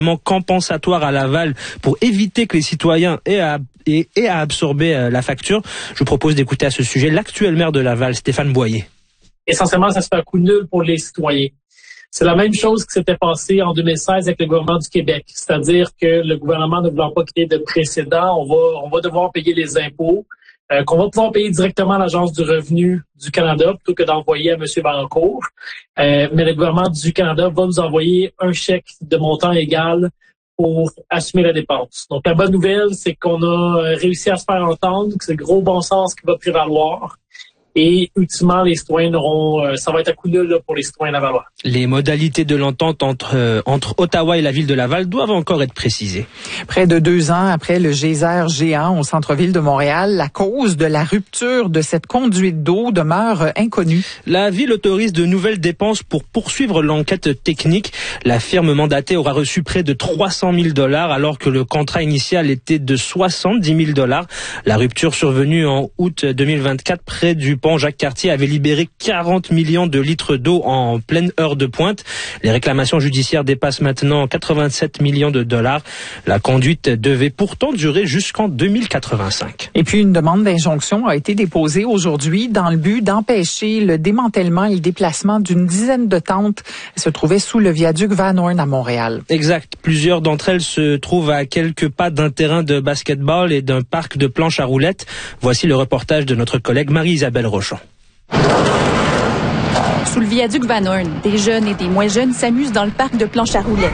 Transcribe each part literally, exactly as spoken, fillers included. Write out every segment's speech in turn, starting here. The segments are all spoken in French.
compensatoire à Laval pour éviter que les citoyens aient à, aient, aient à absorber euh, la facture. Je vous propose d'écouter à ce sujet l'actuel maire de Laval, Stéphane Boyer. Essentiellement, ça se fait un coup nul pour les citoyens. C'est la même chose qui s'était passé en deux mille seize avec le gouvernement du Québec. C'est-à-dire que le gouvernement ne voulant pas créer de précédent, on va, on va devoir payer les impôts, euh, qu'on va pouvoir payer directement à l'Agence du revenu du Canada plutôt que d'envoyer à M. Varencourt. Euh, mais le gouvernement du Canada va nous envoyer un chèque de montant égal pour assumer la dépense. Donc, la bonne nouvelle, c'est qu'on a réussi à se faire entendre, que c'est le gros bon sens qui va prévaloir. Et ultimement, les citoyens auront, euh, ça va être un coup de nul pour les citoyens lavallois. Les modalités de l'entente entre euh, entre Ottawa et la ville de Laval doivent encore être précisées. Près de deux ans après le geyser géant au centre-ville de Montréal, la cause de la rupture de cette conduite d'eau demeure inconnue. La ville autorise de nouvelles dépenses pour poursuivre l'enquête technique. La firme mandatée aura reçu près de trois cent mille dollars alors que le contrat initial était de soixante-dix mille dollars. La rupture survenue en août deux mille vingt-quatre près du pont Jacques-Cartier avait libéré quarante millions de litres d'eau en pleine heure de pointe. Les réclamations judiciaires dépassent maintenant quatre-vingt-sept millions de dollars. La conduite devait pourtant durer jusqu'en deux mille quatre-vingt-cinq. Et puis une demande d'injonction a été déposée aujourd'hui dans le but d'empêcher le démantèlement et le déplacement d'une dizaine de tentes qui se trouvaient sous le viaduc Van Horn à Montréal. Exact. Plusieurs d'entre elles se trouvent à quelques pas d'un terrain de basketball et d'un parc de planches à roulettes. Voici le reportage de notre collègue Marie-Isabelle Rochon. Sous le viaduc Van Horn, des jeunes et des moins jeunes s'amusent dans le parc de planches à roulettes.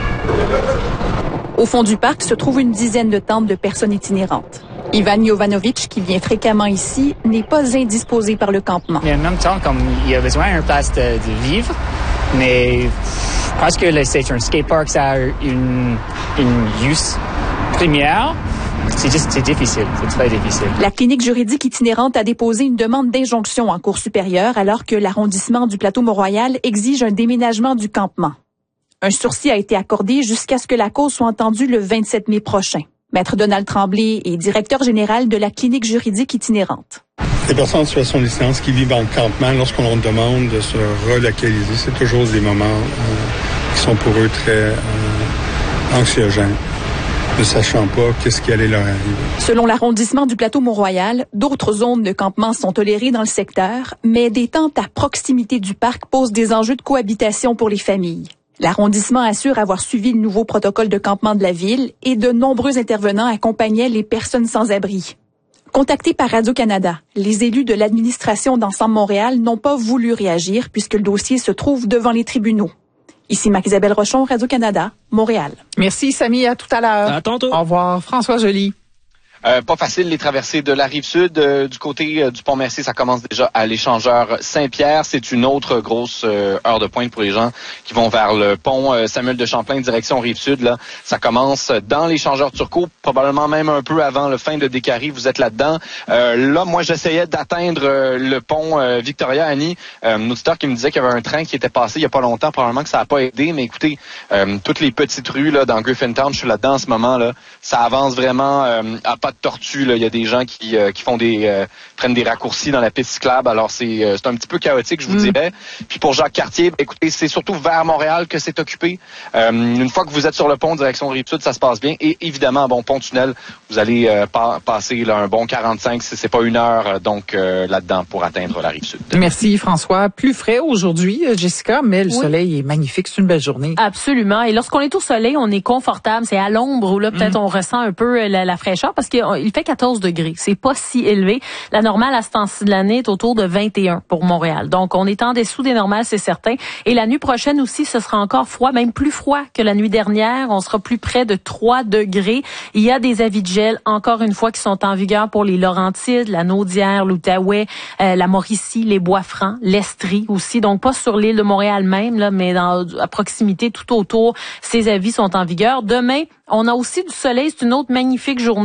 Au fond du parc se trouve une dizaine de tentes de personnes itinérantes. Ivan Jovanovic, qui vient fréquemment ici, n'est pas indisposé par le campement. Mais en même temps, comme il y a besoin d'une place de, de vivre, mais je pense que c'est un skatepark, ça a une, une use première. C'est juste, c'est difficile, c'est très difficile. La clinique juridique itinérante a déposé une demande d'injonction en cour supérieure alors que l'arrondissement du Plateau-Mont-Royal exige un déménagement du campement. Un sursis a été accordé jusqu'à ce que la cause soit entendue le vingt-sept mai prochain. Maître Donald Tremblay est directeur général de la clinique juridique itinérante. Les personnes en situation d'itinérance qui vivent dans le campement, lorsqu'on leur demande de se relocaliser, c'est toujours des moments euh, qui sont pour eux très euh, anxiogènes, ne sachant pas qu'est-ce qui allait leur arriver. Selon l'arrondissement du Plateau-Mont-Royal, d'autres zones de campement sont tolérées dans le secteur, mais des tentes à proximité du parc posent des enjeux de cohabitation pour les familles. L'arrondissement assure avoir suivi le nouveau protocole de campement de la ville et de nombreux intervenants accompagnaient les personnes sans abri. Contactés par Radio-Canada, les élus de l'administration d'Ensemble Montréal n'ont pas voulu réagir puisque le dossier se trouve devant les tribunaux. Ici Marc-Isabelle Rochon, Radio-Canada, Montréal. Merci Samy, à tout à l'heure. À tantôt. Au revoir. François Joly. Euh, pas facile les traversées de la rive sud. Euh, du côté euh, du Pont-Mercier, ça commence déjà à l'échangeur Saint-Pierre. C'est une autre grosse euh, heure de pointe pour les gens qui vont vers le pont euh, Samuel de Champlain, direction rive sud. Là, ça commence dans l'échangeur Turcot, probablement même un peu avant le fin de Décarie. Vous êtes là-dedans. Euh, là, moi, j'essayais d'atteindre euh, le pont euh, Victoria, Annie. Euh, un auditeur qui me disait qu'il y avait un train qui était passé il y a pas longtemps. Probablement que ça n'a pas aidé. Mais écoutez, euh, toutes les petites rues là dans Griffintown, je suis là-dedans en ce moment. Là, ça avance vraiment euh, à pas de tortue. Là. Il y a des gens qui, euh, qui font des euh, prennent des raccourcis dans la piste cyclable. Alors c'est euh, c'est un petit peu chaotique, je vous mm. dirais. Puis pour Jacques-Cartier, écoutez, c'est surtout vers Montréal que c'est occupé. Euh, une fois que vous êtes sur le pont direction Rive-Sud, ça se passe bien. Et évidemment, bon pont-tunnel, vous allez euh, pa- passer là, un bon quarante-cinq, c'est, c'est pas une heure donc euh, là-dedans pour atteindre la Rive-Sud. Merci François. Plus frais aujourd'hui, Jessica, mais le oui. soleil est magnifique. C'est une belle journée. Absolument. Et lorsqu'on est au soleil, on est confortable. C'est à l'ombre où là peut-être mm. on ressent un peu la, la fraîcheur parce qu'il fait quatorze degrés. C'est pas si élevé. La normale à ce temps-ci de l'année est autour de vingt et un pour Montréal. Donc, on est en dessous des normales, c'est certain. Et la nuit prochaine aussi, ce sera encore froid, même plus froid que la nuit dernière. On sera plus près de trois degrés. Il y a des avis de gel, encore une fois, qui sont en vigueur pour les Laurentides, la Naudière, l'Outaouais, euh, la Mauricie, les Bois-Francs, l'Estrie aussi. Donc, pas sur l'île de Montréal même, là, mais dans, à proximité, tout autour, ces avis sont en vigueur. Demain, on a aussi du soleil. C'est une autre magnifique journée. Température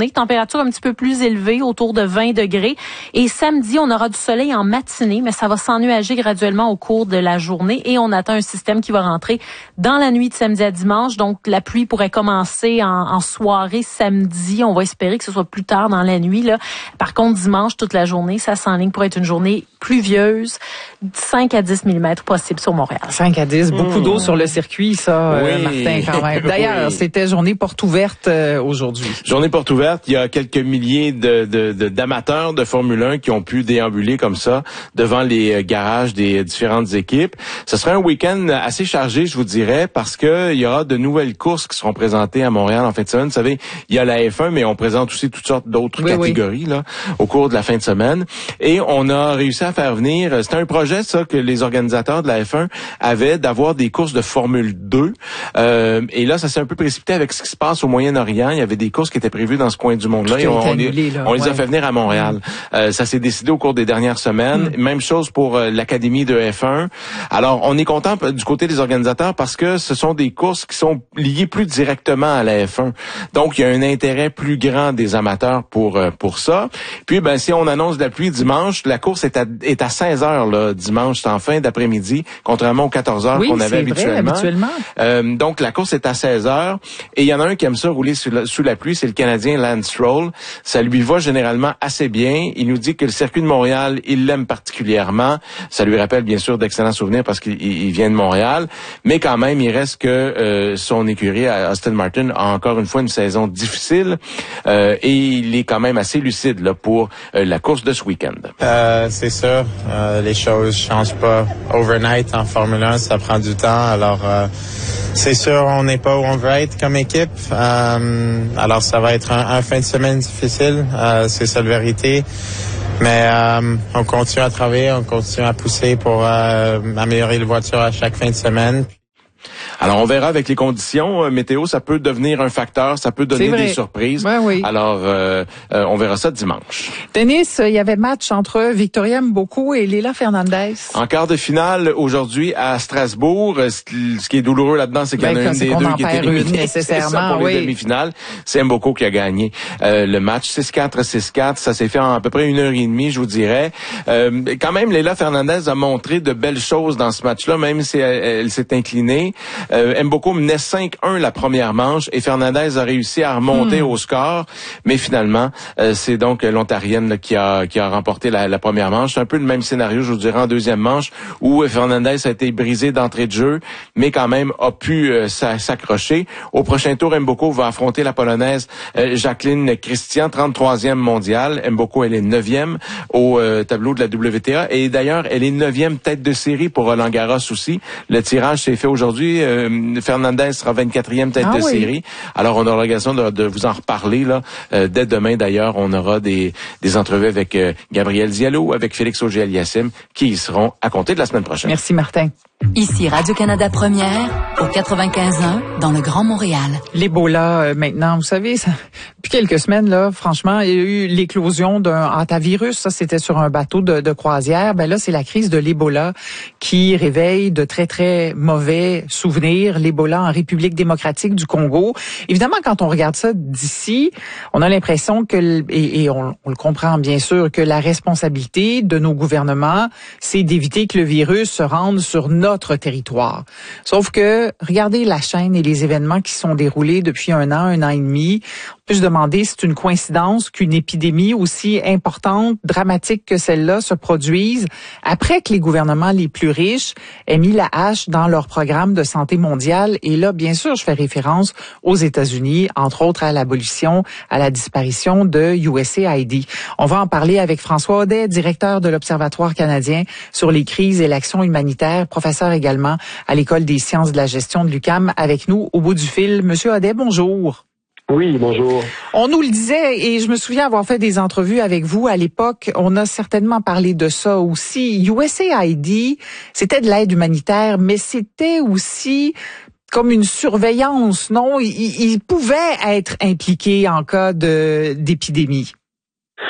températures un petit peu plus élevées, autour de vingt degrés. Et samedi, on aura du soleil en matinée, mais ça va s'ennuager graduellement au cours de la journée. Et on attend un système qui va rentrer dans la nuit de samedi à dimanche. Donc, la pluie pourrait commencer en, en soirée samedi. On va espérer que ce soit plus tard dans la nuit, là. Par contre, dimanche, toute la journée, ça s'enligne pour être une journée pluvieuse. cinq à dix millimètres possible sur Montréal. cinq à dix, beaucoup mmh. d'eau sur le circuit, ça, oui. euh, Martin, quand même. D'ailleurs, oui. c'était journée porte ouverte euh, aujourd'hui. Journée porte ouverte, il y a quelques milliers de, de, de, d'amateurs de Formule un qui ont pu déambuler comme ça devant les garages des différentes équipes. Ce sera un week-end assez chargé, je vous dirais, parce que il y aura de nouvelles courses qui seront présentées à Montréal en fin de semaine. Vous savez, il y a la F un, mais on présente aussi toutes sortes d'autres oui, catégories oui. là au cours de la fin de semaine. Et on a réussi à faire venir, c'était un projet ça que les organisateurs de la F un avaient d'avoir des courses de Formule deux. Euh, et là, ça s'est un peu précipité avec ce qui se passe au Moyen-Orient. Il y avait des courses qui étaient prévues dans ce coin du monde-là. Et on, on, les, là, on les ouais. a fait venir à Montréal. Mmh. Euh, ça s'est décidé au cours des dernières semaines. Mmh. Même chose pour euh, l'Académie de F un. Alors, on est content du côté des organisateurs parce que ce sont des courses qui sont liées plus directement à la F un. Donc, il y a un intérêt plus grand des amateurs pour euh, pour ça. Puis, ben, si on annonce de la pluie dimanche, la course est à, est à seize heures là, dimanche, c'est en fin d'après-midi, contrairement aux quatorze heures oui, qu'on avait habituellement. Vrai, habituellement. Euh, donc, la course est à seize heures. Et il y en a un qui aime ça rouler sous la, sous la pluie, c'est le Canadien Lance Stroll. Ça lui va généralement assez bien. Il nous dit que le circuit de Montréal, il l'aime particulièrement. Ça lui rappelle bien sûr d'excellents souvenirs parce qu'il il vient de Montréal. Mais quand même, il reste que euh, son écurie, Aston Martin, a encore une fois une saison difficile. Euh, et il est quand même assez lucide là, pour euh, la course de ce week-end. Euh, c'est sûr. Euh, les choses changent pas overnight en Formule un. Ça prend du temps. Alors, euh, c'est sûr, on n'est pas où on veut être comme équipe. Euh, alors, ça va être un, un fin de semaine difficile. Euh, c'est ça la vérité. Mais euh, on continue à travailler, on continue à pousser pour euh, améliorer les voitures à chaque fin de semaine. Alors, on verra avec les conditions. Euh, météo, ça peut devenir un facteur, ça peut donner des surprises. Ouais, oui. Alors, euh, euh, on verra ça dimanche. Tennis, il y avait match entre Victoria Mboko et Leila Fernandez. En quart de finale, aujourd'hui, à Strasbourg. Ce qui est douloureux là-dedans, c'est qu'il y en a ben, une des deux qui est éliminée. Nécessairement, ça pour oui. les demi-finales. C'est Mboko qui a gagné euh, le match. six quatre, six quatre. Ça s'est fait en à peu près une heure et demie, je vous dirais. Euh, quand même, Leila Fernandez a montré de belles choses dans ce match-là, même si elle, elle s'est inclinée. Euh, Mboko menait cinq un la première manche et Fernandez a réussi à remonter hmm. au score, mais finalement, euh, c'est donc l'Ontarienne là, qui a qui a remporté la, la première manche. C'est un peu le même scénario, je vous dirais, en deuxième manche, où Fernandez a été brisé d'entrée de jeu, mais quand même a pu euh, s'accrocher. Au prochain tour, Mboko va affronter la Polonaise euh, Jacqueline Christian, trente-troisième mondiale. Mboko, elle est neuvième au euh, tableau de la W T A, et d'ailleurs, elle est neuvième tête de série pour Roland Garros aussi. Le tirage s'est fait aujourd'hui. Euh, Fernandez sera vingt-quatrième tête ah de oui. série. Alors, on aura l'occasion de, de vous en reparler là. Euh, dès demain, d'ailleurs, on aura des, des entrevues avec euh, Gabriel Diallo, avec Félix Auger-Aliassime, qui y seront à compter de la semaine prochaine. Merci, Martin. Ici Radio-Canada Première, au quatre-vingt-quinze un, dans le Grand Montréal. L'Ebola, euh, maintenant, vous savez, ça, depuis quelques semaines, là, franchement, il y a eu l'éclosion d'un hantavirus. Ça, c'était sur un bateau de, de croisière. Ben là, c'est la crise de l'Ebola qui réveille de très, très mauvais souvenirs. L'Ebola en République démocratique du Congo. Évidemment, quand on regarde ça d'ici, on a l'impression que, et, et on, on le comprend bien sûr, que la responsabilité de nos gouvernements, c'est d'éviter que le virus se rende sur notre notre territoire. Sauf que, regardez la chaîne et les événements qui sont déroulés depuis un an, un an et demi. On peut se demander si c'est une coïncidence qu'une épidémie aussi importante, dramatique que celle-là se produise après que les gouvernements les plus riches aient mis la hache dans leur programme de santé mondiale. Et là, bien sûr, je fais référence aux États-Unis, entre autres à l'abolition, à la disparition de U S A I D. On va en parler avec François Audet, directeur de l'Observatoire canadien sur les crises et l'action humanitaire, professeur également à l'École des sciences de la gestion de l'U Q A M, avec nous au bout du fil. Monsieur Audet, bonjour. Oui, bonjour. On nous le disait, et je me souviens avoir fait des entrevues avec vous à l'époque, on a certainement parlé de ça aussi. U S A I D, c'était de l'aide humanitaire, mais c'était aussi comme une surveillance, non? Il, il pouvait être impliqué en cas de d'épidémie.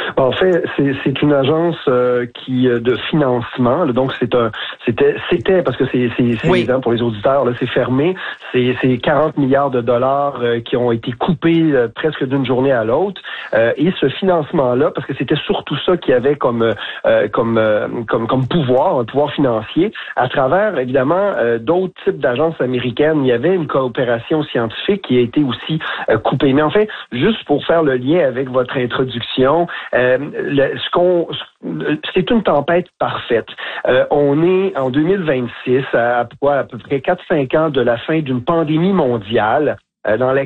En fait, c'est, c'est une agence euh, qui de financement. Là, donc, c'est un, c'était, c'était parce que c'est, c'est, c'est oui. évident pour les auditeurs. Là, c'est fermé. C'est, c'est quarante milliards de dollars euh, qui ont été coupés euh, presque d'une journée à l'autre. Euh, et ce financement-là, parce que c'était surtout ça qu'il y avait comme, euh, comme, euh, comme, comme pouvoir, un pouvoir financier, à travers évidemment euh, d'autres types d'agences américaines. Il y avait une coopération scientifique qui a été aussi euh, coupée. Mais en fait, juste pour faire le lien avec votre introduction, euh, le, ce qu'on, c'est une tempête parfaite. Euh, on est en deux mille vingt-six, à, à, à peu près quatre à cinq ans de la fin d'une pandémie mondiale, euh, dans laquelle